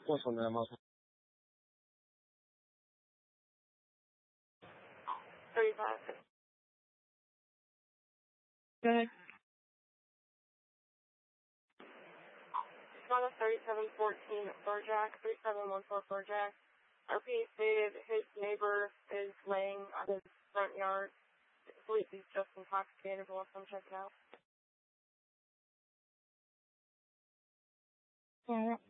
35. Go ahead. It's on a 3714 Burjack, 3714 Burjack. RPA stated his neighbor is laying on his front yard. I believe he's just intoxicated, but we'll come check it out. All right.